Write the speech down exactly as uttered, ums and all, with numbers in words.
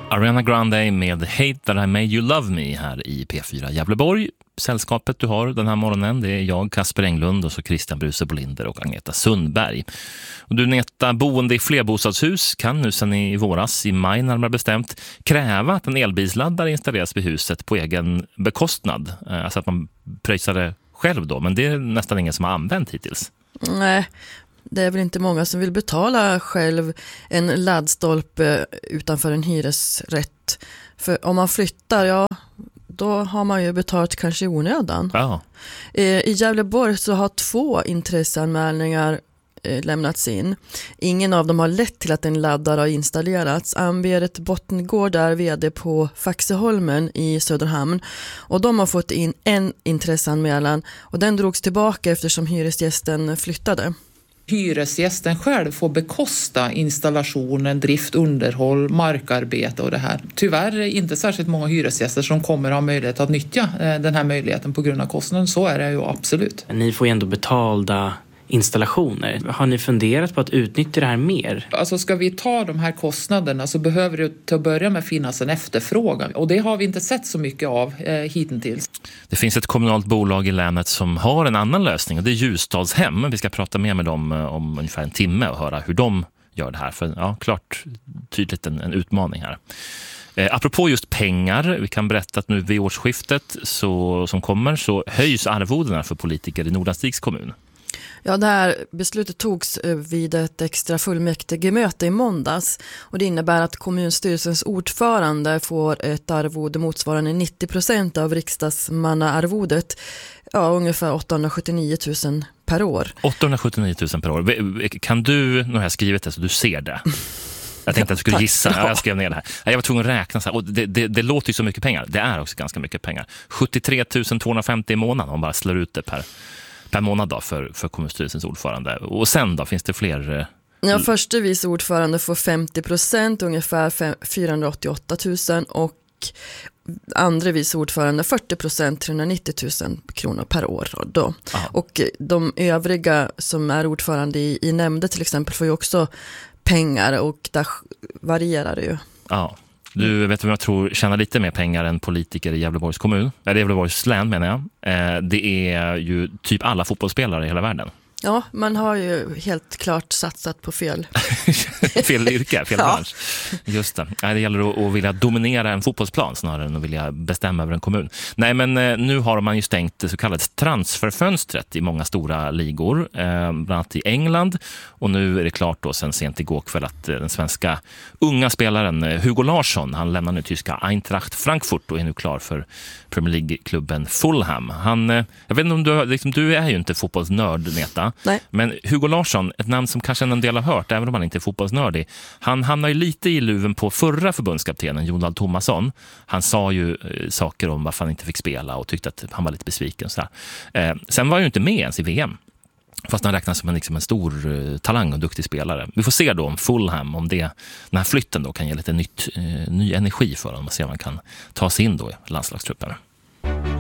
Ariana Grande med Hate That I Made You Love Me här i P fyra Gävleborg. Sällskapet du har den här morgonen, det är jag, Kasper Englund, och så Christian Bruse Bolinder och Agneta Sundberg. Och du, Neta, boende i flerbostadshus kan nu sedan i våras, i maj närmare bestämt, kräva att en elbilsladdare installeras vid huset på egen bekostnad. Alltså att man pröjsar det själv då, men det är nästan ingen som har använt hittills. Nej, det är väl inte många som vill betala själv en laddstolpe utanför en hyresrätt. För om man flyttar, ja, då har man ju betalt kanske i onödan. Ja. I Gävleborg så har två intresseanmälningar lämnats in. Ingen av dem har lett till att en laddare har installerats. Ann-Berit Bottengård är vd på Faxeholmen i Söderhamn, och de har fått in en intresseanmälan, och den drogs tillbaka eftersom hyresgästen flyttade. Hyresgästen själv får bekosta installationen, drift, underhåll, markarbete och det här. Tyvärr är det inte särskilt många hyresgäster som kommer ha möjlighet att nyttja den här möjligheten på grund av kostnaden. Så är det ju absolut. Ni får ju ändå betalda installationer. Har ni funderat på att utnyttja det här mer? Alltså ska vi ta de här kostnaderna så behöver det till att börja med finnas en efterfrågan. Och det har vi inte sett så mycket av eh, hittills. Det finns ett kommunalt bolag i länet som har en annan lösning, och det är Ljusdalshem. Vi ska prata mer med dem om ungefär en timme och höra hur de gör det här. För ja, klart tydligt en, en utmaning här. Eh, apropå just pengar, vi kan berätta att nu vid årsskiftet så, som kommer så höjs arvodena för politiker i Nordanstigs kommun. Ja, det här beslutet togs vid ett extra fullmäktigemöte i måndags, och det innebär att kommunstyrelsens ordförande får ett arvode motsvarande nittio procent av riksdagsmannaarvodet, ja, ungefär åttahundrasjuttionio tusen per år. åttahundrasjuttionio tusen per år. Kan du, nu har jag skrivit det så du ser det. Jag tänkte att du skulle gissa. Ja, jag skrev ner det här. Jag var tvungen att räkna så här. Och det, det, det låter ju så mycket pengar. Det är också ganska mycket pengar. sjuttiotre tusen tvåhundrafemtio i månaden om man bara slår ut det per per månad då för, för kommunstyrelsens ordförande. Och sen då, finns det fler? Ja, förste vice ordförande får femtio procent, ungefär fyrahundraåttioåtta tusen, och andra vice ordförande fyrtio procent, trehundranittio tusen kronor per år då. Och de övriga som är ordförande i, i nämnden till exempel får ju också pengar, och där varierar det ju. Ja. Du vet vad jag tror tjänar lite mer pengar än politiker i Gävleborgs kommun. Eller Gävleborgs län menar jag. Eh, det är ju typ alla fotbollsspelare i hela världen. Ja, man har ju helt klart satsat på fel. fel yrke, fel bransch. Ja. Just det. Det gäller att, att vilja dominera en fotbollsplan snarare än att vilja bestämma över en kommun. Nej, men nu har man ju stängt det så kallade transferfönstret i många stora ligor, eh, bland annat i England. Och nu är det klart då sen sent igår kväll att den svenska unga spelaren Hugo Larsson, han lämnar nu tyska Eintracht Frankfurt och är nu klar för Premier League-klubben Fulham. Han, jag vet inte om du, liksom, du är ju inte fotbollsnörd, Neta. Nej. Men Hugo Larsson, ett namn som kanske en del har hört, även om han inte är fotbollsnördig, han hamnar ju lite i luven på förra förbundskaptenen Jon Dahl Tomasson. Han sa ju eh, saker om varför han inte fick spela och tyckte att han var lite besviken. Så eh, sen var han ju inte med ens i V M. Fast han räknas som en, liksom en stor uh, talang och duktig spelare. Vi får se då om Fulham, om det, den här flytten då kan ge lite nytt, uh, ny energi för honom och se om man kan ta sig in då i landslagstruppen.